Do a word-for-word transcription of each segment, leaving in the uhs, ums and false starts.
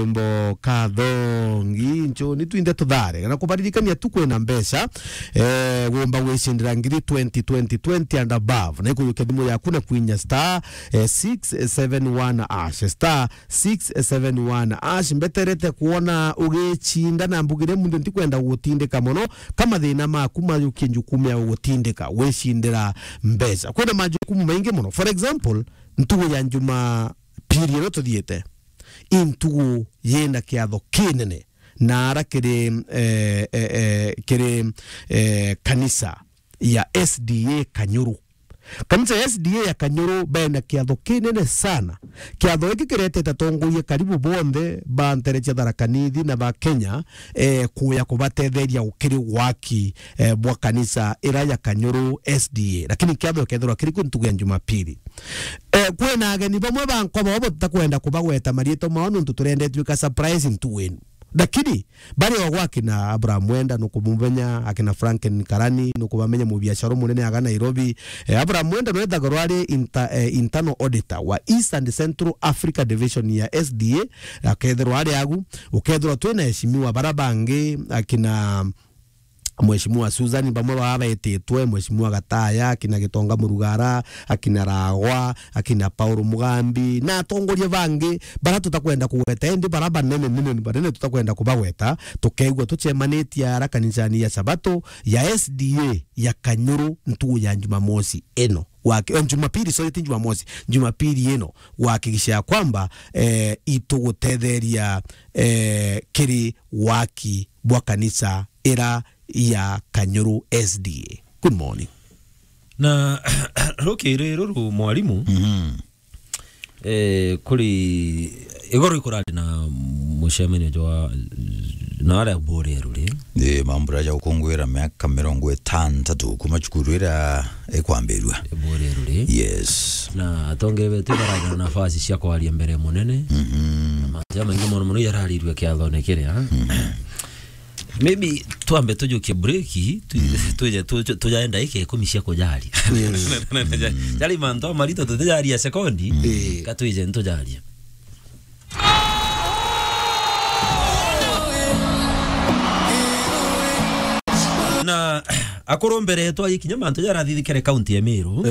mbo kathongi ncho ni twinde tuthare na kubaririkania tukwe na mbesha eh gomba wecindira ngiri twenty twenty twenty and above na ikuyuke thimu yaku na kwinya star eh, six seven one ash star six seven one ash mbeterete kuona ugichinda na mbugire mundu ndikwenda gutindika muno kama thina maku mayukie njukumu ya gutindika wecindira mbesha kwenda majukumu maingi muno. For example, ntugu ya njuma piri no tuthiete intugu yenda kiatho kinene na ara kiri eh, eh, eh, kiri eh, kanisa ya S D A Kanyuru. Kanisa ya S D A ya Kanyuru bena kiatho kinene sana. Kiatho hiki kirete tongoye karibu bonde ba nterecha darakanithi na ba Kenya eh, kuya kubatetheria ukiri waki eh, bwa kanisa ira ya Kanyuru S D A. Lakini kiatho kethirwa kiri kuntugu ya Jumapili. Eh, kwena ageni bamwe bankwa babo tutakwenda kubagweta marieto maono ntuturende twika surprise ntuwenu. Lakini bari wagwaki na Abraham Mwenda nukumumenya akina Franken Karani nukubamenya mu biashara munene aga Nairobi. eh, Abraham Mwenda no edagorware inter, eh, internal auditor wa East and Central Africa Division ya S D A akedrware agu ukedrwa twena heshimiwa barabange akina Mheshimiwa Susan bamwe baba etetwe Mheshimiwa Gataya akina Gitonga Murugara akina Ragwa akina Paulo Mugambi na tongorie bange bara tutakwenda kuweta endi baraba nene nene barene tutakwenda kubaweta tukegwa tuchemaneti ya kanisa ya Sabato ya S D A ya Kanyuru ntu ya Jumamosi eno wake Jumapili so yeti Jumamosi Jumapili eno wakikisha kwamba eh, itugutetheria eh, kiri waki bwa kanisa era ya Kanyuru S D A. Good morning. Na roke rero mwalimu mhm eh kuri igoro ikorade na mushemene jwa na ara bore ruri de mambura ja ukongwera miaka mirongo itandatu kumachukurira ekwambirwa bore ruri yes na atongere tibaraga nafasi cia kwaria mbere munene mhm majama ngimo muno yararirwe kiathonekere ha maybe tuambe tujuke breaki tuje tujaenda ike kumishia kujali jali mando marito tujali ya sekondi katuje ntujali na akorombere to ikinya manto yarathithikere county ya Meru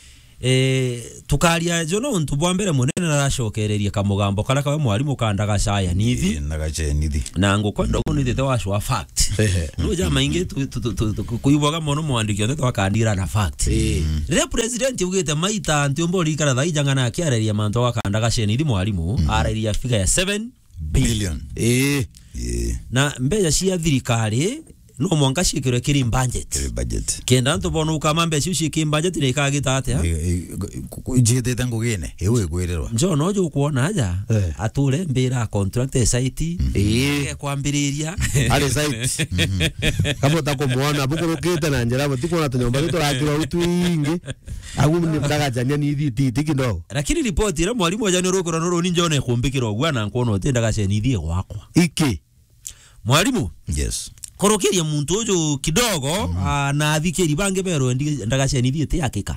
eh tukaria jono ntu bwambere munene narashokereria kamugambo kala kawe mwalimu kandaga shaya nithi nagache nithi na ngukondo kunithite washwa fact no jama inge kuibwaga mono mwandikio nto akandira na fact re president ugite maita ntiombo likara thaijanga na kiareria manto akandaga shenithi mwalimu araria figure ya seven billion eh eh na mbeja cia thirikari no mwanka shikiro kiri budget kiri budget kenda nto bono kamambe shushi kiri budget ne kagita ate ha ijete tango gene ewe gwererwa njo nojo kuona aja ature mbira contract site eh kwambiriria Ale site kama utakomuona bukurukite na njera butiko tonyomba turakira utwinge agu ni ndaga jania ni thiti tikindo lakini report ira mwalimu ajani rokora noro ni njone kumbikira ogwa na nkono tendaga sheni thie gwakwa iki mwalimu yes korokeria muntu ujo kidogo mm -hmm. na thikeri bange bero ndagashe ni thiete yakika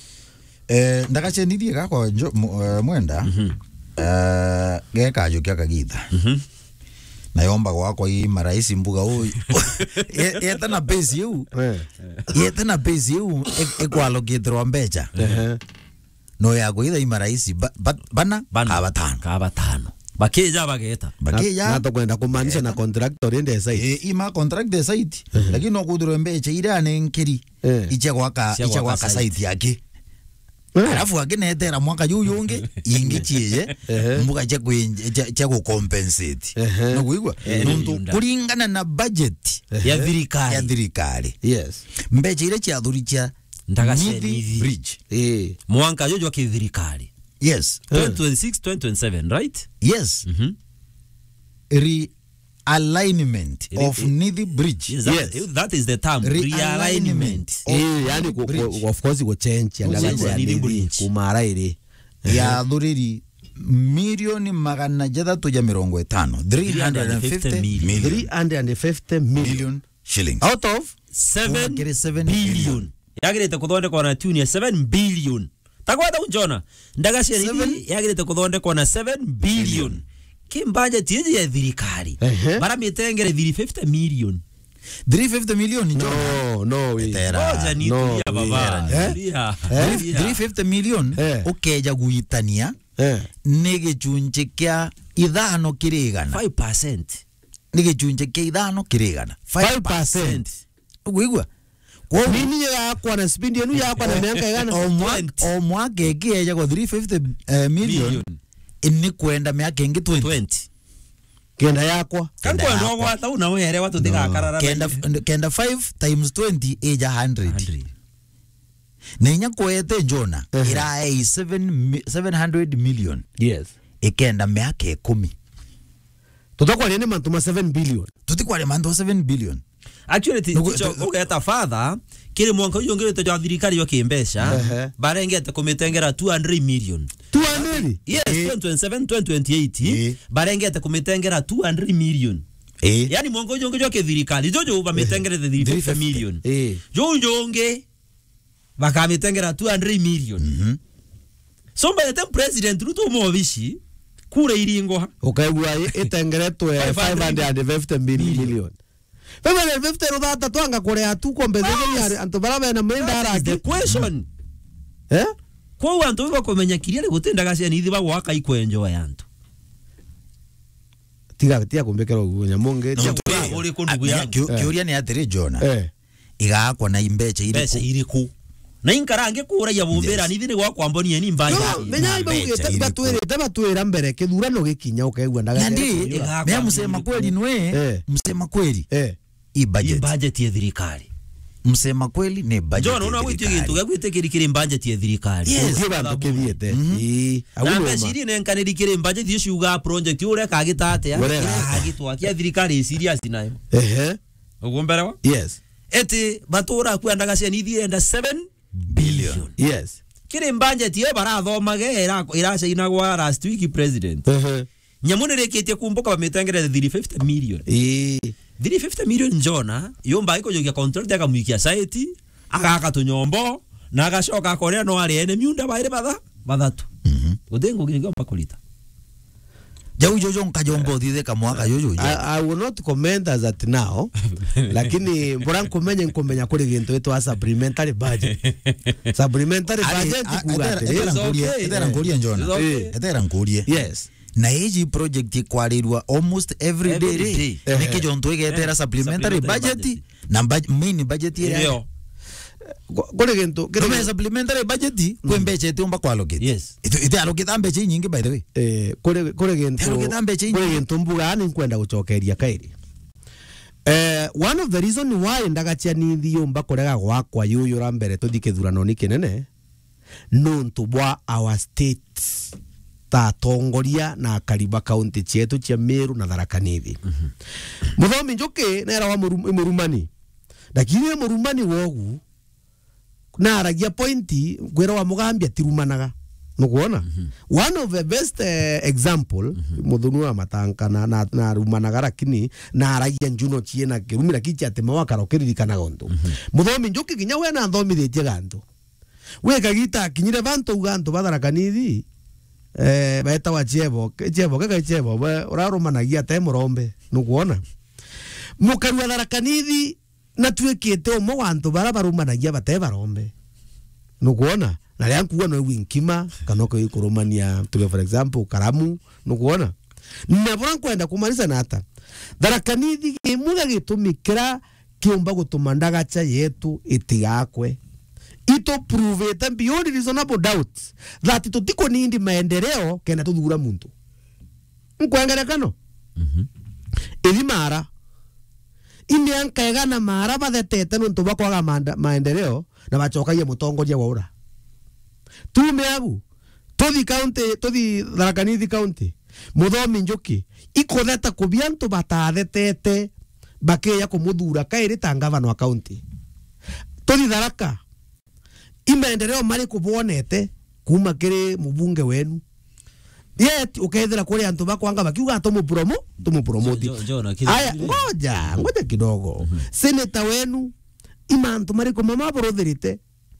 eh ndagashe ni thie gakwa uh, Mwenda mm -hmm. uh, geka jo kya kagitha mhm mm na yomba gwakwa i maraisi mbuga uyu yeta na base yu yeta na base yu ekwalo githro mbecha no yago itha i maraisi bana kabatano kabatano bakeja bageta bakeja na tokwenda kumanisha na contractor ende site eh ima contract de site lakini no kudro mbeche ira nenkeri iche gwaka iche gwaka site yake alafu akinetera mwaka yuyu unge ingichie mbuga che kwenje che ku compensate no kuigwa nuntu kulingana na budget ya thirikari ya thirikari yes mbeche ile cha thuricha ndagashe bridge eh mwanka jojo ki thirikari yes twenty twenty-six twenty twenty-seven right yes mhm realignment of Nithi Bridge. Yes, that, yes. That is the term. Realignment. Eh, yani of course go change ya Nithi Bridge kumara ire ya dhuriri milioni magana jathatu ya mirongo itano three hundred fifty million shillings out of seven billion. Yagirete kuthondekwa na tune ya seven billion. Takwata unjona ndagashe ni yagirete kuthondekwa na seven billion. ki budget yeje ya thirikari bara mitengere three hundred fifty million three hundred fifty million njo no no we Roja ni no, ya baba ya three hundred fifty million ukeja guitania ni gicunje kia ithano kirigana five percent ni gicunje kia ithano kirigana five percent ugigwa kwa nini ya kwa na speed yenu ya kwa na miaka igana o mwaka o mwaka egeja kwa three hundred fifty uh, million inni kwenda miaka ingi twenty kenda yakwa kanko ndogo hata una wewe watu diga karara kenda kenda five times twenty eja one hundred nenya kwete njona ira a seven hundred million yes ikenda miaka ten tutakuwa ni mantuma seven billion tutikwa ni manto seven billion actually ticho uketa father kile mwanka yongere to thirikari yo kimbesha barengete kumitengera two hundred million two hundred yes twenty twenty-seven twenty twenty-eight barengete kumitengera two hundred million eh yani mwanka yongere yo thirikari jojo uba mitengere the three hundred fifty million eh jojo nge bakamitengera two hundred million mhm so by the time president Ruto mobishi kure iringo ukaigua itengeretwe five hundred fifty million five hundred fifty rudata twanga kurea tu compensation antu baraba na mwenda arake the question eh kwa antu bako kumenya kiria gutinda gacia ni thiba gwaka ikwenjo yantu tiga tia kumbekera ugunya monge tia uri kundugu yangu kiuria ni atiri jona eh igakwa na imbeche iriku pesa iriku na inkarange kura ya bombera ni thire gwakwa mboni ni mbanja menya ibugite batwirite batwira mbere kithurano gikinya ukaigua ndaga ndi me musema kweli nwe musema kweli eh i budget budget ya thirikari musema kweli ni budget John una witu gitu gagwite kirikire budget ya thirikari yes bantu kithiete ii aguloma shiri ne nkaniri kire budget yo shuga project ure kagitate agitwa kia thirikari serious nayo ehe ugombera yes eti batura kwenda gacia ni thirenda seven billion yes kire budget ye barathomage ira iraca inagwa last week president ehe nyamunire kitie kumbuka bamitengere three hundred fifty million ii three hundred fifty million jona yomba iko jogia contract ya kamuikia site akaka tunyombo na agashoka akorea no ari ene miunda baire batha bathatu mhm udengo ngigomba kulita jau jojo nkajombo thithe kamwaka jojo I, I will not comment as at now lakini mbora nkumenya nkumenya kuri gintu etwa supplementary budget supplementary budget kugatire etera nguria njona etera nguria yes na hiji project ikwarirwa almost every day day niki jonto igetera supplementary budget na main budget ile kuri gintu kama supplementary budget kwembeche etumba kwa allocate yes ite allocate ambeche nyingi by the way eh kuri kuri gintu kuri gintu mbuga ni kwenda gucokeria kairi eh one of the reason why ndagachia ni thio mba kurega gwakwa yuyu rambere tuthikithurano ni kinene nuntu bwa our state ta tongoria na kariba county chetu chia Meru na Tharaka Nithi muthomi njuki nera wa murumani lakini murumani wogu na aragia pointi gwera wa mugambia tirumanaga nukuona one of the best uh, example muthunu wa matanka na na, na rumanaga lakini na aragia njuno chiena kirumira kichi atema wakarokeririkana gondo muthomi njuki kinya we na thomithĩtie gantu we kagita kinyire bantu gantu Tharaka Nithi eh baita wa chebo chebo kaka chebo urarumanagia te murombe nukuona mukaru wa Tharaka Nithi na twekete omo wantu bara barumanagia bate barombe nukuona na ria kuwa no winkima kanoko ikurumania tuge for example Karamu nukuona na bora kwenda kumarisa nata Tharaka Nithi imuga gitumikira kiumba gutumandaga cha yetu itigakwe ito prove it and beyond reasonable doubt that tutiko nindi maendeleo kena tuthura muntu nkwengere kano mhm ili mara indi ankaega na mara bathetete nuntu bakwaga maendeleo na bachokagia mutongoria wa ura tume agu tothi county tothi Tharaka Nithi county muthomi njuki ikotheta kubiantu batathetete bakeya kumuthura kairi ta gavana wa county tothi Tharaka imaendeleo mari kubonete kuma kiri mubunge wenu yet ukethera kuri antu bakwanga bakiuga tomu promo tomu promote aya ngoja ngoja kidogo seneta wenu imantu mari kumama borotherite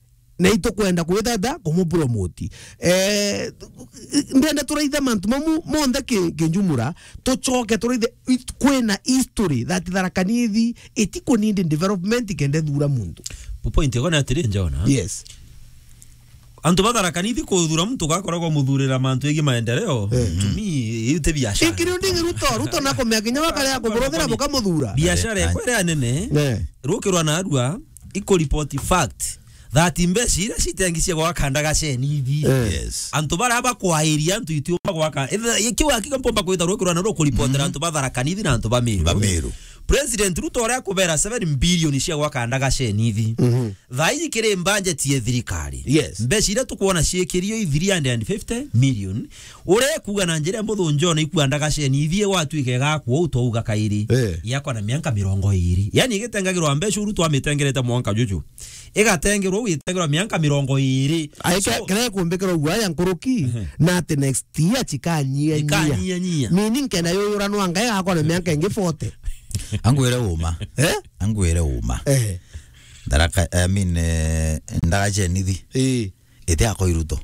na itukwenda kwithada kumu promote eh ndenda turaitha mantu mamu monde kinjumura tucoke turaithe kwena history that Tharaka Nithi itiko need development kende thura muntu point yako na tiri njona yes antu ba Tharaka Nithi kuthura muntu gakoragwo muthurira mantu igi maendeleo tumi yute biashara ikiri ndingi ruto ruto nako mekinya bakale yako burothera bukamuthura biashara yakwera nene rukirwa na arua iko report fact that imbeshi ira citengicie gwa kandaga cenithi yes antu bara ba kwa area antu itiumba gwa ka ikiwa kikampomba kwita rukirwa na ruko report antu ba Tharaka Nithi na antu ba Meru ba Meru President Ruto ora kubera seven billion cia gwa kandaga cenithi thai kire budget ye thirikari yes mbeca ira tukuona ciekirio three hundred fifty million ure kuga na njira muthunjo na ikuandaga cenithi gwatuike gakwo utouga kairi yakwa na mianka mirongo iri yani igitengagirwa mbeca Ruto amitengerete mwanka juju igatengerwo witengerwa mianka mirongo iri aike kire kumbekero gwaya nkuruki na the next year chikanyia nyia meaning kana yoyora no anga yakwa na mianka ingi forty angwere uma eh angwere uma eh Tharaka I mean eh ndaga Cenithi eh ete ako Ruto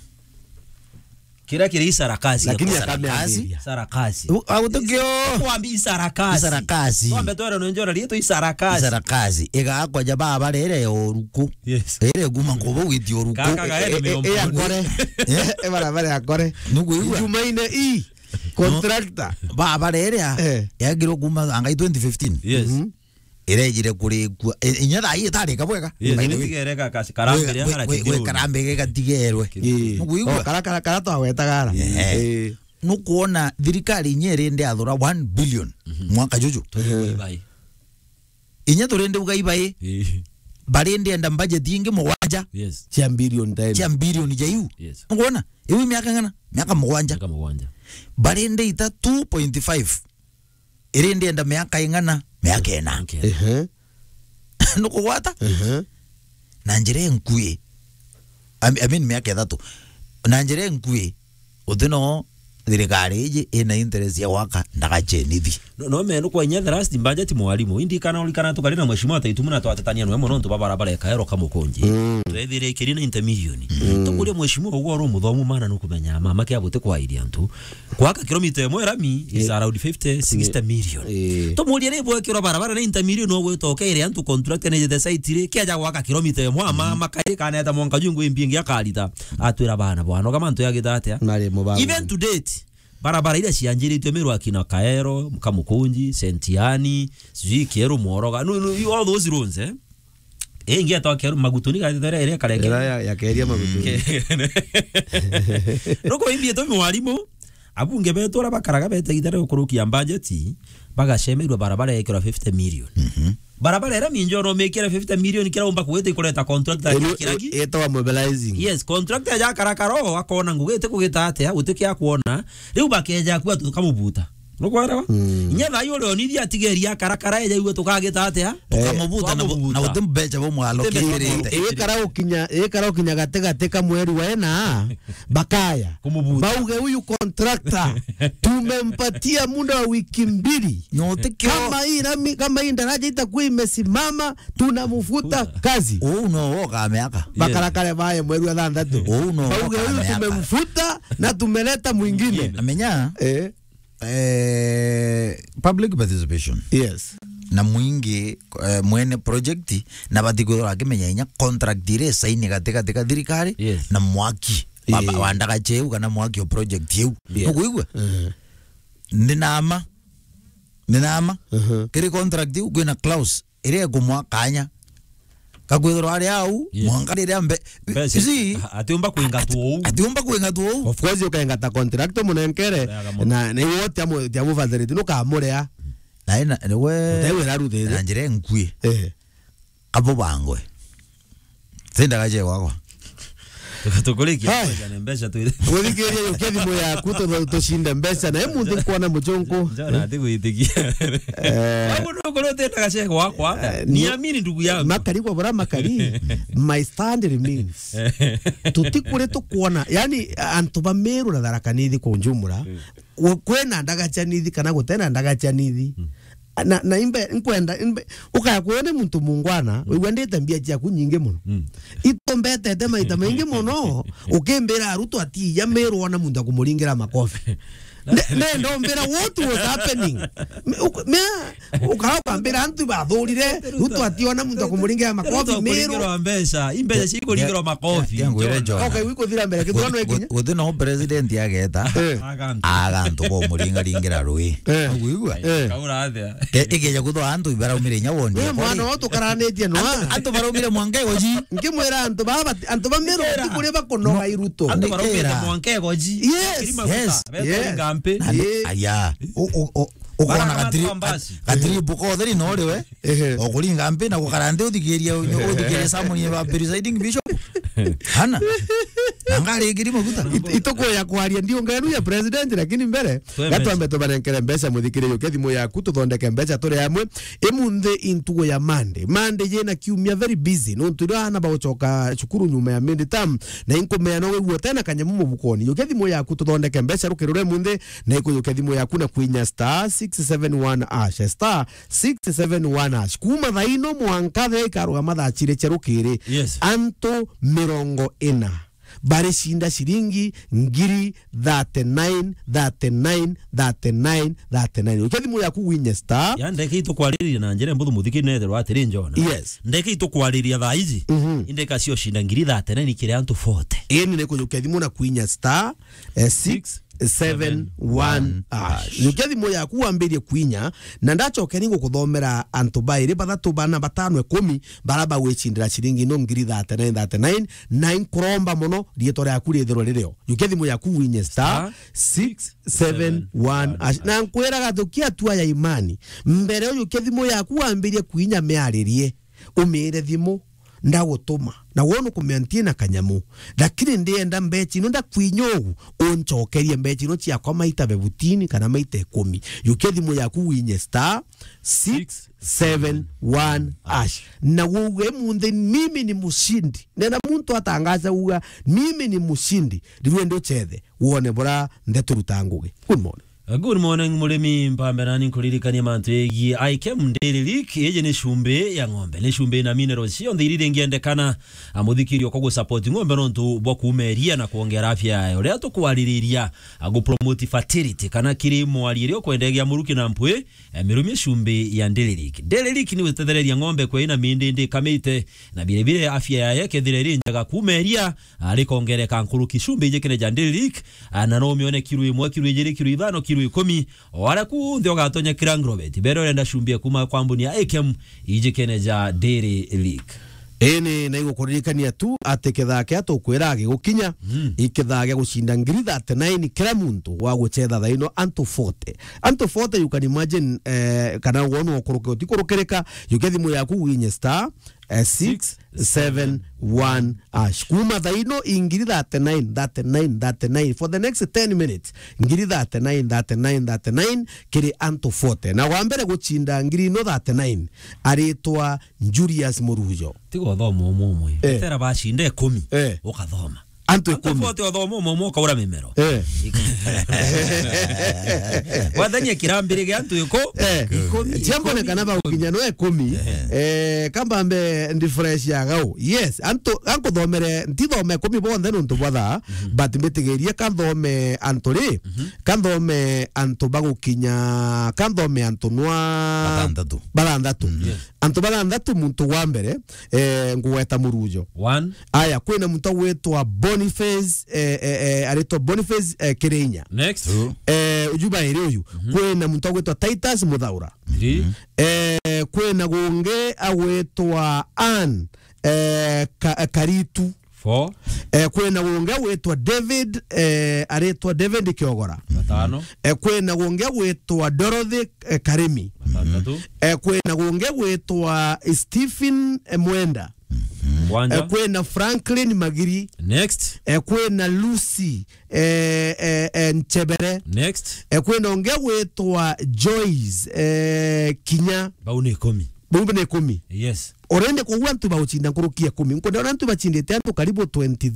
kira kire Sarakasi lakini akameangalia Sarakasi au tukio kwambi Sarakasi Sarakasi kwambe twara no njora rieto Sarakasi Sarakasi ega akwa jaba barere oruko yes ere guma ngobo witi oruko kaka gaere mirombo eh akore eh bara bara akore nugo iwa jumaine i contractor ba barere eh yagiro guma anga twenty fifteen yes irejire kuri inya thai itari kabwega igereka kasi karambe ya hara we karambe ge gatigerwe nugo iwa kara kara kara twawetagara eh nukuona thirikari nyere ndi athura one billion mwaka juju bai inya turende ugaibai bari ndi enda budget ingi mugwanja yes cia billion time cia billion jaiu yes ngona iwi miaka ngana miaka mugwanja kama mugwanja bari ndi ita two point five iri ndi enda miaka ingana miaka ena eh nuko gwata eh na njire nkui I mean miaka ithatu na njire nkui uthino thirikari iji ina interest ya waka ndaga Cenithi no no me no kwa nya last budget mwalimu indikana ulikana tukari na mheshimiwa ataitumuna twatatania no mono ntuba barabara ya kaero kamukonji twethire kirina intermillion tukuria mheshimiwa ugo ro muthomu mana no kumenya mama kia bote kwa iria ntu kwaka kilomita imwe rami is around fifty sixty million to muria rebo kiro barabara na intermillion no gwetoka ire antu contract na the site ire kiaja gwaka kilomita imwe mama kai kana eta monka jungu impingi akalita atwira bana bwana kama ntu yagithatia even to date barabara ira cianjiritwe Meru akina Kaero Kamukunji Sentiani sijui Kieru Mworoga no, no all those roads eh eh ngia to Kieru Magutuni ka tere ere kareke ya ya keria Magutuni roko imbie to mwalimu abunge betora bakaraga bete gitare kurukia budget bagashemerwa barabara yekira fifty million mhm barabara era minjoro mekira fifty million kira umba kuwete ikoleta contractor kiragi eta mobilizing yes contractor ya karakaro akona ngugete kugita ate utike kuona riu bakeja kwa tukamubuta no kwara nya thayo ro ni dia tigeria karakara ya iwe tukagita ate tukamubuta na utembeja bo mwalo kirete e kara ukinya e kara ukinya gatega teka mweri wena bakaya bauge huyu contractor tumempatia muda wa wiki mbili kama hii nami kama hii daraja itakuwa imesimama tunamfuta kazi oh no woga miaka bakarakare bae mweri wa thandatu oh no bauge huyu tumemfuta na tumeleta mwingine amenya eh eh public participation yes na mwingi uh, mwene project na batigoro akimenya inya contract dire saini gateka teka thirikari yes. na mwaki yeah. Wandaga cheu kana mwaki o project yeu ukuigwa ndinama ndinama kiri contract yeu kwina clause ire kumwakanya kagwithoro ari au mwangarire ambe isi atiumba kuinga tu atiumba kuinga tu of course ukainga ta contract munenkere na ni wote amo tiamu facility no kamurea na ina we tewe raru de na njire nkui eh abo bangwe tenda gaje wako tukoliki na mbesha tu woligeria yokedi moya kuto to shinda mbesa na emu ndikuona mujonko jana atiku itikia eh hapo ndo kolote takashe wako niamini ndugu yangu makari kwa bora makari my stand remains tutikure to kuona yani antuba Meru na Tharaka Nithi kwa njumura kwena ndaga Cenithi kana gutena ndaga Cenithi na na imbe nkwenda ukakuone muntu mungwana wendete mbia ciaku nyingi muno itombete te maita maingi muno ukembera aruto ati ya merwa na muntu akumuringira makofi ne ndo mbera what was happening me ukakambira antu bathurire ruto ati ona muntu akumuringira makofi merwa mbesa imbesa ciko ringiro makofi okay wiko thira mbere kithurano ekinya guthe no president yageta agantu bo muringa ringira rui uigwa kaura athia ikeja gutho antu ibara umire nyawondi mwana wotu karanetie no antu baraumire mwankego ji ngimwera antu baba antu bamero kuri bakonoga iruto antu baraumire mwankego ji yes yes gampe aya ukona katri katri buko theri no riwe okuringa mpe na gukarande uthikiria uthikiria samuni ba presiding bishop hana ngari giri maguta itoko ya kwaria ndio nganu ya president lakini mbere gatwambe to barenkere mbesa muthikire yo kethimo yaku tuthondeke mbesa turi amwe emunthe intugo ya mande mande yena kiumia very busy no turana ba ucoka cukuru nyuma ya mindi tam na inkomea no weguo tena kanyamu mubukoni yo kethimo yaku tuthondeke mbesa rukirure munthe na iko yo kethimo yaku na kwinya star six seven one ash star six seven one ash kuma thaino mwanka the karuga mathachire cherukire anto mirongo ina bare shinda shiringi ngiri thirty-nine thirty-nine thirty-nine thirty-nine ukethimo yaku winye star ya ndeke itukwariria na njere mbuthu muthikine therwa atiri njona yes ndeke itukwariria tha izi indeka cio shinda ngiri thirty-nine kire antu forty eni ne kuyukethimo na kwinya star six seven one ash ukethimo yaku wambirie kwinya na ndachokeri ngukuthomera antu bairi bathatu bana batano ekumi baraba wechindira shiringi no ngiri thirty-nine thirty-nine nine kromba mono rieto ryaku rithiro ririo ukethimo yaku winye star six seven one ash na nkwera gathukia tua ya imani mbere uyu ukethimo yaku wambirie kwinya mearirie umire thimo ndagutuma na wonu kumentie na kanyamu lakini ndienda mbechi no ndakwinyogu unchokerie mbechi no cia kwa maita bebutini kana maita ikumi yukethimo yaku winye star six seven one ash na wewe munthe mimi ni mushindi nena muntu atangaza uga mimi ni mushindi ndiwe ndo chethe wone bora ndeturutanguge good morning Uh, good morning mulimi mpamberani nkuririkania mantu egi Ikem Dairy Leak eje ni shumbe ya ng'ombe ni shumbe na minerals cio nthirire ngiendekana amuthikirio ko support ng'ombe nontu bwa kumeria na kuongera afya yayo ria tukwariria agu promote fertility kana kirimo aririo kwendegia muruki na mpwe mirumie shumbe ya Dairy Leak Dairy Leak ni wetethereria ng'ombe kwa ina mindi ndi kamite na bile bile afya yayo kethiriri njaga kumeria ari kongereka nkuruki shumbe ije kene Dairy Leak na no mione kiru imwe kiru ijiri kiru ithano kiru ikumi wala ku ndio gatonya kirangroveti bero enda shumbia kuma kwambuni ya Ikem ije keneja Dairy Leak ene na igukuririkania tu ate kithake atukwirage gukinya mm. ikithage gucinda ngiri thirty-nine kila muntu wa guchetha thaino antu forty antu forty you can imagine eh, kana wonu okuruke utikurukereka yukethimo yaku winye star uh, six seven one ash kuma thaino ingiri thirty-nine thirty-nine thirty-nine for the next ten minutes ngiri thirty-nine thirty-nine thirty-nine kiri antu forty na wambere gucinda ngiri no thirty-nine aritwa Julius Murujo tigo thomo momwe eh. tera bashinde kumi eh. ukathoma antu ikumi forty othomo momwe kaura mimero eh wadhanye kirambirige antu iko ikumi jambo ne kana ba ukinya no ikumi eh kamba mbe ndi fresh ya gao yes antu anko thomere ntithome kumi bonde nuntu bwatha but mitigerie kanthome anturi kanthome antu bagukinya kanthome antu nwa batandatu batandatu antu batandatu muntu wa mbere eh ngweta Murujo one aya kwina muntu wetwa Boniface eh eh arito Boniface eh, Kirenya next eh ujuba ere uyu kwina muntu wetwa Titus Muthaura three eh kwina gunge awetwa Ann eh ka, Karitu four eh kwina gunge wetwa David eh aretwa David Kiogora matano eh kwina gunge wetwa Dorothy eh, Karimi matatu eh kwina gunge wetwa Stephen eh, Mwenda Wanja. Eh, kwena Franklin Magiri next eh, kwena Lucy eh, eh, eh, Nchebere next eh, kwena onge wetwa Joyce eh, Kinya baune kumi bumbe ne kumi yes orende ko wantu ba uchinda kurukia kumi nko ndona antu bachindete antu karibu twenty-three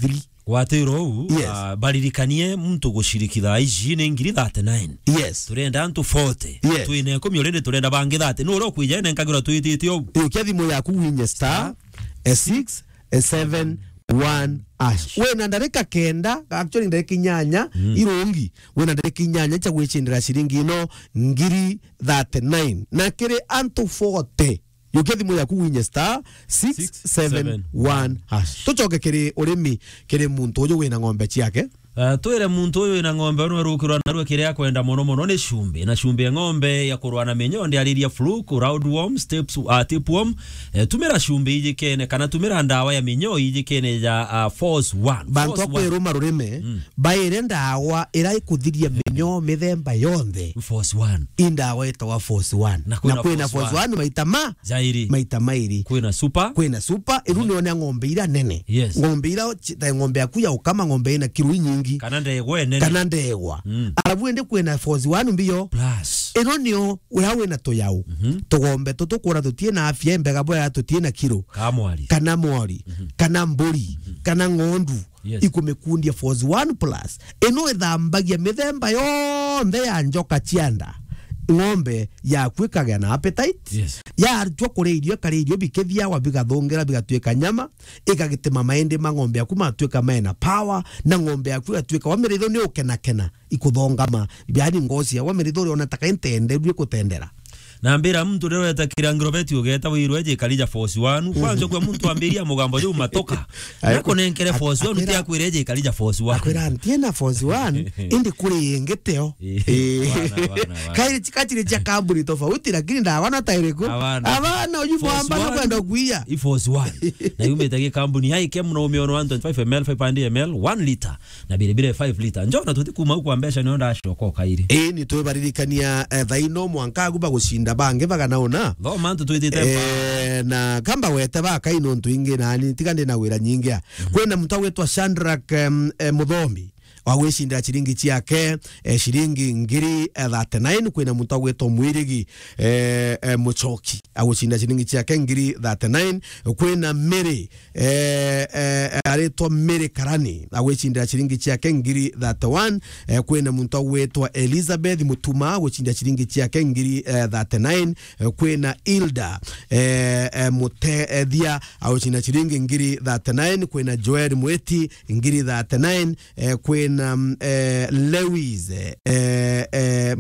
Gwatiro u Yes. uh, baririkanie mtu gushirikitha ici ni ngiri thirty-nine. Yes. Turenda antu forty. Yes. Tuine kumi urende turenda bangi thirty. No ro kwija ne nkagira twitite u. Iyo kia thimu yaku winye star a six a seven one ash. We na ndareka kenda, actually ndareka inyanya mm. irungi. We na ndareka inyanya cha gwicindira ciringi no ngiri thirty-nine. Na kiri antu forty. Iyo kia thimu yaku winye star six seven one ash. Tuchoke kiri urimi kiri muntu uyu wina ng'ombe ciake. Uh, twire muntu uyu ina ng'ombe no rukirwa narua kiria kwenda mono mono ni shumbi na shumbi ya ng'ombe ya kurwa na menyo ndi aliria fluke roundworm steps uh, tipworm uh, tumira shumbi ijikene kana tumira ndawa ya menyo ijikene ya uh, force one bantu akwiruma rurime mm. baire ndawa ira ikuthiria menyo mithemba yonthe force one indawa itawa force one na kwina force one maita ma zairi maita mairi kwina super kwina super iru ni ona ng'ombe ira nene yes. ng'ombe ira ng'ombe yakuya ukama ng'ombe ina kiru nyingi kana ndegwa nene kana ndegwa mm. arabu ende kwina force one mbiyo plus ino nio urawe na toyau mm -hmm. tugombe tutukura tutie na afya mbega boya tutie na kiro kamwali kana mwali mm -hmm. kana mburi mm -hmm. kana ng'ondu yes. ikumekundia force one plus ino ethambagia mithemba yonthe ya njoka cianda ng'ombe ya kwikaga na appetite yes. ya arjwa kure irio kare irio bikethia wa bigathongera bigatweka nyama ikagitema maende ma ng'ombe yaku matweka mena power na ng'ombe yaku atweka wa miritho ni ukena kena ikuthongama byani ngozi wa miritho ona taka intende rue kutendera na mbira mtu leo yatakira ngroveti ugeta wirweje kalija force one kwanza kwa mtu ambiria mugambo yo matoka nako nenkere force one tia kwireje kalija force one akwira ntiena force one indi kuri yengeteo eh kairi chikachire cha kaburi tofauti lakini ndawana taireko abana ujupo ambana kwenda kuia i force one na yume tage kampuni hai kem no miono one point five milliliters five hundred milliliters one liter na bile bile five liters njona tutikuma huko ambesha nionda ashoko kairi eh ni twebaririkania thaino mwankagu bagushinda bange baganaona no mantu twitite eh na kamba wete baka ino ntuinge nani tikande na wira nyingi kwena mtu wetwa Shandrak um, eh, Muthombi wagwicindira ciringi ciake eh, ciringi ngiri eh, thirty-nine kwina muntu agwetwo Mwirigi eh, eh, Muchoki agwicindira ciringi ciake ngiri thirty-nine kwina Mary eh, eh, aretwa Mary Karani agwicindira ciringi ciake ngiri thirty-one eh, kwina muntu agwetwa Elizabeth Mutuma agwicindira ciringi ciake ngiri eh, thirty-nine eh, kwina Ilda eh, eh, Mutethia agwicindira ciringi ngiri thirty-nine kwina Joel Mweti ngiri thirty-nine eh, kwina Um, eh, Lewis eh, eh,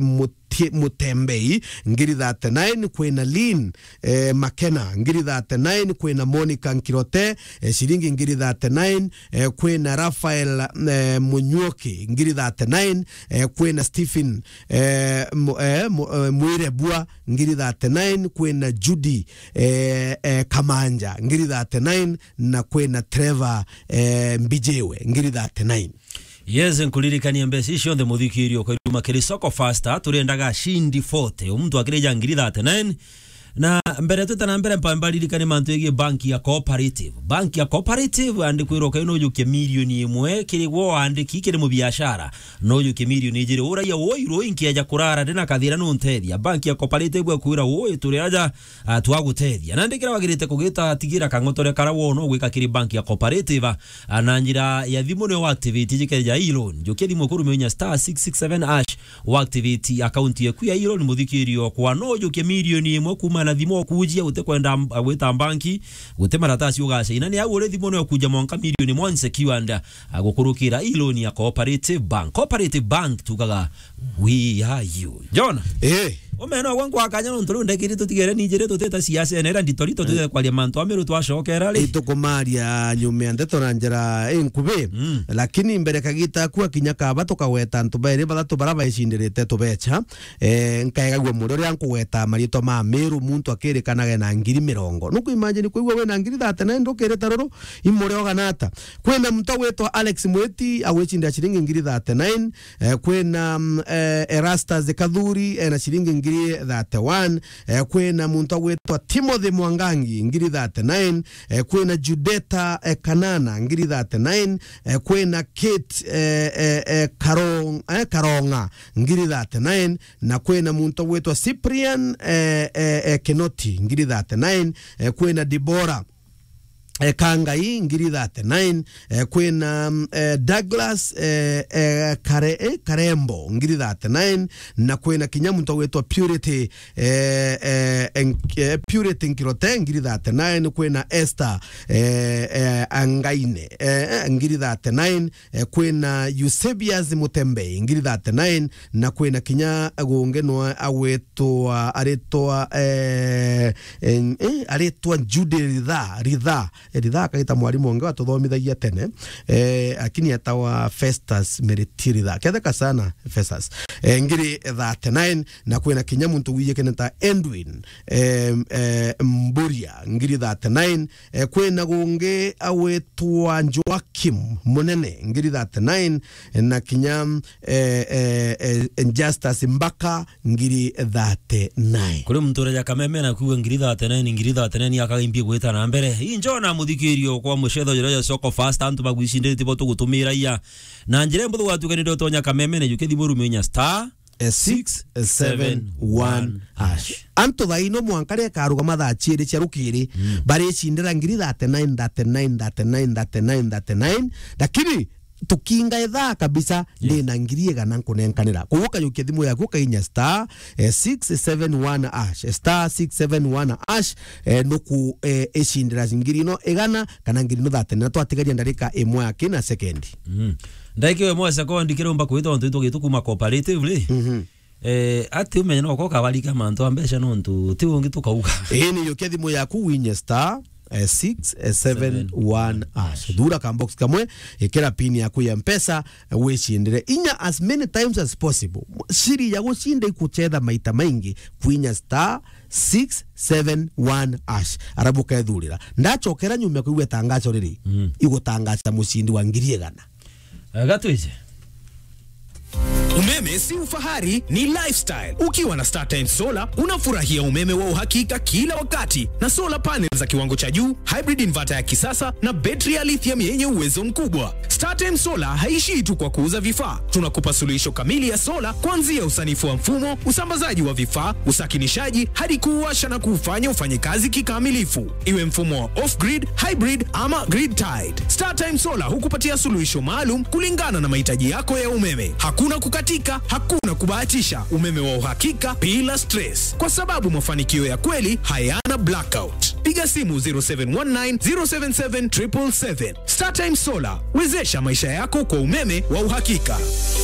Mutembei ngiri thirty-nine kwena Lynn eh, Makena ngiri thirty-nine kwena Monica Nkirote eh, shiringi ngiri thirty-nine eh, kwena Rafael eh, Munyuoki ngiri thirty-nine eh, kwena Stephen eh, mu, eh, mu, eh, Mwirebua ngiri thirty-nine kwena Judy eh, eh, Kamanja ngiri thirty-nine na kwena Trevor eh, Mbijewe ngiri thirty-nine. Yes, nkulirikania mbesi isho the muthikirio kwa iruma kiri soko faster turendaga shindi forty umuntu akireja ngiri thirty-nine na mbere tutana mbere mpambalirikane mantu yegie banki ya cooperative banki ya cooperative andikwiroka ino yuke milioni imwe kirigwo andiki kiri mu biashara no yuke milioni ijire ura ya woiro inki aja kurara dena kathira no ntethia banki ya cooperative akwira woe turi aja uh, twagutethia na ndikira wagirite kugita tigira kangotore karawo no gwika kiri banki ya cooperative uh, na njira ya thimu no activity jikeja e-loan yuke thimu kuru menya star six six seven hash wa activity account yaku ya e-loan muthikirio kwa no yuke milioni imwe kuma na thimo kujia utekwenda gwita banki gute maratasi ugasha inani au ure thimo no kuja mwanka milioni one secured agukurukira e-loan ya cooperative bank cooperative bank tukaga we are you John eh omena wangu akanya no ntoro ndekiri tutigere nijere tuteta siasa nera nditorito tuteta kwa mantu ameru twashokera ri itukumaria nyume ndeto na njira enkube mm. lakini mbere kagita kwa kinyaka batoka weta ntubere batatu baraba icindirite tubecha eh nkaega gwo muri ria nkuweta marito ma meru muntu akerekanaga na ngiri mirongo nuko imagine kuigwa we na ngiri thirty-nine ndokere taroro imure oganata kwena muntu wetwa Alex Mweti awecinda shiringi ngiri thirty-nine eh, kwena eh, Erastus Kadhuri eh, na shiringi ngiri thirty-one eh, kwena muntu wetwa Timothy Mwangangi ngiri thirty-nine eh, kwena Judeta eh, Kanana ngiri thirty-nine eh, kwena Kate eh, eh, eh, Karong eh, Karonga ngiri thirty-nine na kwena muntu wetwa Cyprian eh, eh, eh, Kenoti ngiri thirty-nine eh, kwena Dibora eh, Kangai ngiri thirty-nine eh, kwina eh, Douglas eh, eh, Kare, eh, Karembo ngiri thirty-nine na kwina kinyamuntu wetwa Purity eh, eh, en, eh, Purity Nkirote ngiri thirty-nine kwina Esther eh, eh, Angaine eh, ngiri thirty-nine eh, kwina Eusebius Mutembe ngiri thirty-nine na kwina kinya agongenwa awetwa aretwa eh, eh, eh, aretwa Jude Ritha Ritha Ritha kaita mwalimu wangu atuthomithagia tene eh, akini atawa Festus Meritiritha ketheka sana Festus eh, ngiri thirty-nine na kwina kinya muntu wiye keneta Edwin eh, eh, Mburia ngiri thirty-nine eh, kwina gonge awetwa Joakim Munene ngiri thirty-nine eh, na kinya eh, eh, eh, Justice Mbaka ngiri thirty-nine kuri mutore ya kameme na kuwe ngiri thirty-nine ngiri thirty-nine yakaimbie gweta na mbere injona muthikirio kwa mushetho jero ya soko fast antu bagwicinde tibo tugutumira ya na njire mbuthu watukanire tonya kameme na yukethi murumenya star six seven one hash anto thaino mwankare karuga mathaa chiri cia rukiri mm. bari cindira ngiri thirty-nine thirty-nine thirty-nine thirty-nine thirty-nine lakini tukinga etha kabisa yeah. Ni ngiri gana nkunenkanira kuvuka yuke thimu yaku kainya star eh, six seven one hash star six seven one hash eh, nuku eh, ecindira ngiri no egana kana ngiri no thirty-nine twatigaria ndarika imwe akina second mm. Ndaikiwe mwa sekondi kiromba kwita ontu itu gitukuma cooperatively mhm eh ati umenye no ko kabalika mantu ambesha no ntu ti ungi tukauka eh ni yuke thimu yaku winya star Uh, six seven one hash dura ka box kamwe ikera pini yaku ya mpesa uh, wecindire inya as many times as possible siri ya gucinde ikuchetha maita maingi kwinya star six seven one hash arabuka ethurira ndachokera nyuma kuigwe tangazo riri mm. Igutangaza mucindi wa ngiri gana gatwije. Umeme si ufahari, ni lifestyle. Ukiwa na StarTime Solar, unafurahia umeme wa uhakika kila wakati na solar panels za kiwango cha juu, hybrid inverter ya kisasa na betri ya lithium yenye uwezo mkubwa. StarTime Solar haishii tu kwa kuuza vifaa. Tunakupa suluhisho kamili ya solar kuanzia usanifu wa mfumo, usambazaji wa vifaa, usakinishaji hadi kuwasha na kufanya ufanye kazi kikamilifu. Iwe mfumo wa off-grid, hybrid ama grid tied. StarTime Solar hukupatia suluhisho maalum kulingana na mahitaji yako ya umeme. Hakuna kukatika, hakuna kubahatisha, umeme wa uhakika bila stress. Kwa sababu mafanikio ya kweli hayana blackout. Piga simu zero seven one nine zero seven seven seven seven seven. StarTime Solar, wezesha maisha yako kwa umeme wa uhakika.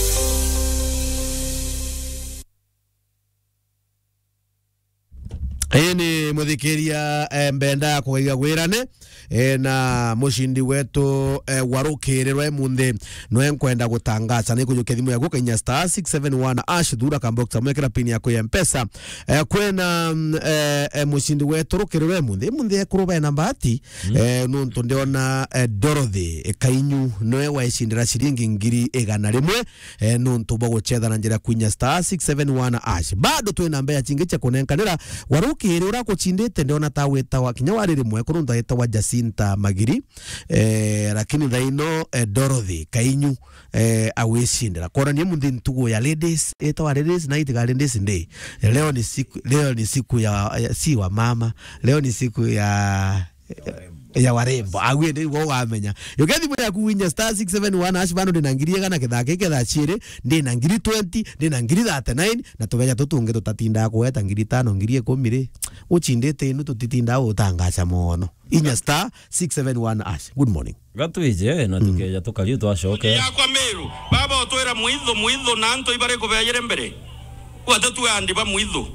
Eni muthikiria mbenda kuiga gwirane e, na mushindi wetu e, warukirirwe munthi no enkwenda gutangaza ni kuyuke thimu yaku kainya star six seven one hash dura ka box amwekera pin yako ya mpesa e, kwena e, e, mushindi wetu rukirirwe munthi munthi ekuruba na bahati mm. e, nuntu ndiona e, Dorothy e, Kainyu noe wa ishindira shiringi ngiri igana rimwe e, nuntu boguchetha na njira kwinya star six seven one hash bado twina mbeya chingi cha kunenkanira waruki kiri ura kuchindite ndiona ta weta wa kinya wari rimwe kurunda eta wa Jacinta Magiri eh lakini thaino eh, Dorothy Kainyu eh awishindira kora ni mundi ntugo ya ladies eta wa ladies night ga ladies day leo ni siku leo ni siku ya, ya si wa mama leo ni siku ya ya warembo agwe ndi wo wamenya yogethi mwe yakuwinya star six seven one hash bano ndinangirie gana kithake ketha chire ndina ngiri twenty ndina ngiri thirty-nine na tugeja tutunge tutatinda kueta ngiri tano ngiri ikumi ri uchindite inu tutitinda utangaza mono inya star six seven one hash. Good morning gatwije na tugeja tukario twashoke ya kwa meru baba otwera muitho muitho nanto ibare kubeyere mbere watatu andi ba muitho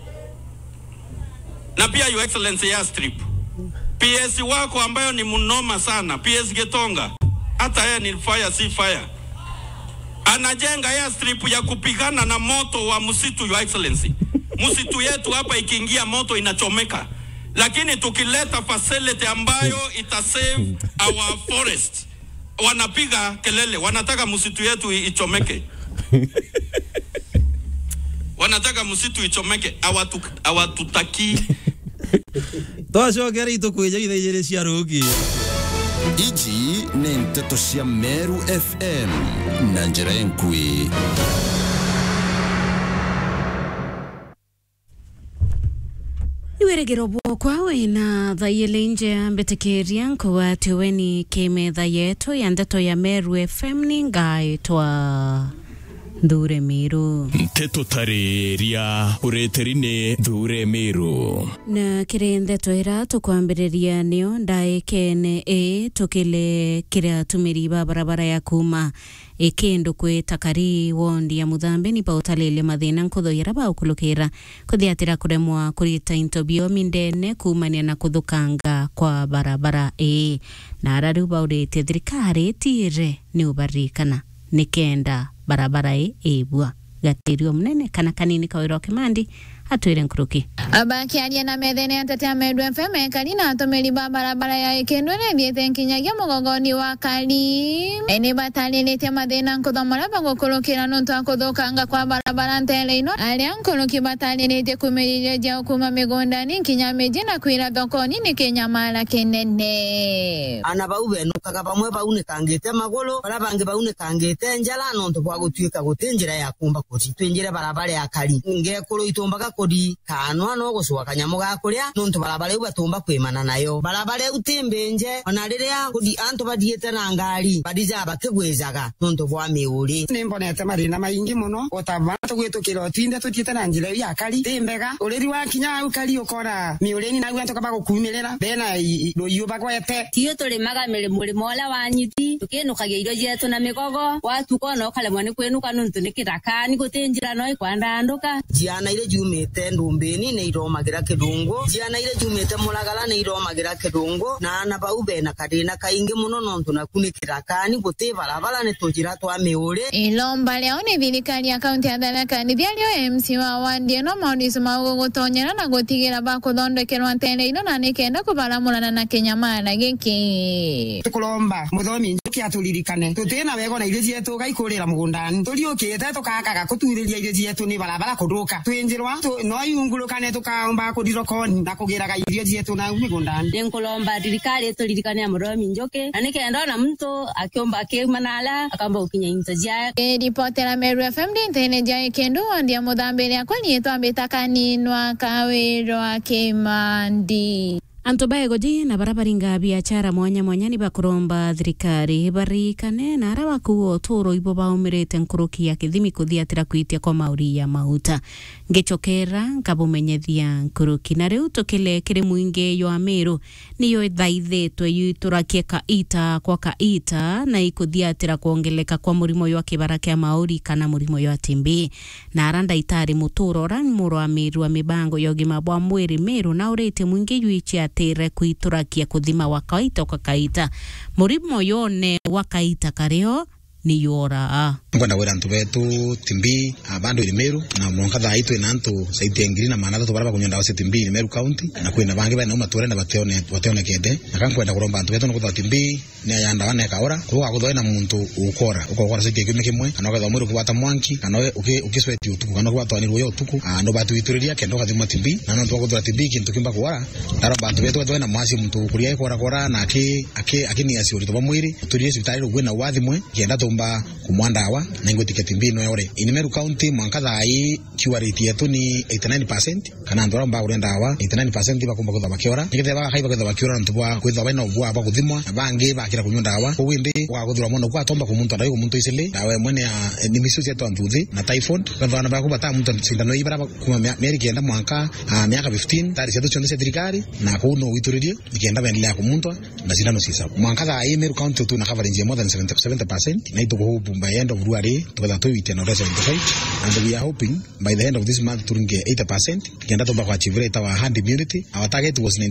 na pia your excellency ya strip P S wako ambayo ni mnoma sana, P S Getonga, hata yeye ni fire si fire. Anajenga ya strip ya kupigana na moto wa msitu, your excellency. Msitu yetu hapa ikiingia moto inachomeka. Lakini tukileta facility ambayo ita save our forest, wanapiga kelele, wanataka msitu yetu ichomeke. Wanataka msitu ichomeke, awatu awatutaki. twacokera itukwija ithaijiri cia rugi iji ni nteto cia Meru F M na njira enkui Niweregero bwokwa wina thayile nje mbetekeria nkuwa tiweni kimetha yetu ya ndeto ya Meru F M ningaitwa Dhure Miru Nteto tareria ureterine Dhure Miru na kire ndeto ira tukwambiriria nio ndaikene e tukile kire tumiri barabara ya kuma ekendo kwe takari wondi ya Muthambe ni pautalele mathina nkuthoira ba ukulukira kuthiatira kuremwa kurita intobio mindene kumania na kuthukanga kwa barabara e na araru baurite thirikari tire ni ubarikana nikenda barabara e ebua gatirio mnene kana kanini kawiro kimandi atwire nkuruki abaki alia na medene atete Meru F M kalina atomeli barabara ya ekendo ne biete nkinyagia mugogoni wa kali ene batalelete madena nkodomara bagokolokera nonto akodokanga kwa barabara ntele ino alia nkoloki batalelete kumelile ja kuma megondani nkinyameje na kwira dokoni ni Kenya mala kenene ana baube no kaka bamwe baune kangete magolo bara bange baune kangete njala nonto bwa gutwika gutenjira ya kumba kuti twenjire barabara ya kali ngekolo itombaga kodi kanwa no guswa kanyamu gakuria nonto barabara ubatumba kwemana nayo barabara utimbenje onariria kodi anto badiete na ngari badija bakegwezaga nonto bwa miuri nimbonete marina maingi muno otabana tugwitukira otinde tutiete na njira ya kali timbega uriri wa kinya ukali ukora miureni na gwanto kaba gukumirira bena royu bagwete tiyo tole magamere muri mola wanyiti tukenukagia iro jetu na migogo watu kono kale mwane kwenuka nonto nikiraka ni gutenjira no ikwanda anduka jiana ile jume ndumbeni ne iromagira kedungo jiana ile jumete mulagala ne iromagira kedungo na na baube na kadena kainge muno nonto na kunikira kani gote barabara ne tojira twa meore ilomba leo ni thirikari ya kaunti ya Tharaka Nithi alio M C wa wandi no maundiso magogotonyera na gotigira bakuthondekerwa ntene ino na nikenda kubaramurana na Kenya mara giki tukulomba muthomi njuki aturirikane tutena wego na ile jetu gaikurira mugundani turiukite tukakaga kuturiria ile jetu ni barabara kuduka twinjirwa no yungulukane tukaomba kudirokoni na kugeraga irio jetu na migundani denkolomba dirikali turirikane amromi njoke na nikenda na mtu akiomba kemanala akamba ukinya intojia e ripotera Meru F M ndene jai kendo ndia Muthambe ya kwani yetu ambetakaninwa kawero akemandi Antobaye goji na barabara nga biashara mwanya mwanya ni bakuromba thirikari barikane na arawa kuo toro ibo baumirete nkuruki ya kithimi kuthiatira kwitia kwa mauri ya mauta ngechokera ngabumenyethia nkuruki na riu tukile kiri muinge yo Meru niyo thaithetwe yiturakie kaita kwa kaita na ikuthiatira kuongeleka kwa murimo yo kibara kia mauri kana murimo yo timbi na aranda itari muturo ran muro wa Meru wa mibango yogi mabwa mweri Meru na urete muinge yuichia tere kuiturakia kuthima wakaita ukakaita murimo yone wakaita kareo ni yora ngwenda wera ntu betu timbi abando ile Meru na monka thaitu inantu saiti engiri na manatu baraba kunyonda wase timbi ile Meru county na kwina bangi bana umature na bateone bateone kende akankwenda kuromba ntu betu nokutha timbi ni ayanda wane kaora kuwa kuthoena muntu ukora ukora sike kimwe kimwe anoka thamuru kubata mwanki kanoe uki ukisweti utuku kanoe kubata ni ruyo utuku ando batu ituriria kendo kathima timbi na ndo kuthira timbi kintu kimba kuora daromba ntu betu thoena mwasi muntu kuria ikora kora na aki aki akini asi urito bamwiri turie sibitari rugwena wathimwe kienda tumba kumwandawa na ingoti ketimbino yore in Meru county mwankatha ai kiwariti yetu ni eighty-nine percent kana ndora mba urenda wa eighty-nine percent bakumba kutha bakiora nikithe ba haiba kutha bakiora ntubwa kwitha bana ubwa ba kuthimwa bangi bakira kunyonda wa kuwindi wa kuthura mono kwa tomba kumuntu ndayo kumuntu isile dawe mwene ya ni misusi yetu antuthi na typhoid kadhana ba kubata muntu sindano ibara kuma mieri kienda mwanka miaka fifteen tari setu chonde serikali na kuno wituririe ikienda bendelea kumuntu na sindano sisa mwankatha ai Meru county tu na coverage more than seventy percent na ito by the end of February tukatha tuite na seventy-five and we are hoping by the end of this month to get eighty percent kienda to ba achieve rate our herd immunity our target was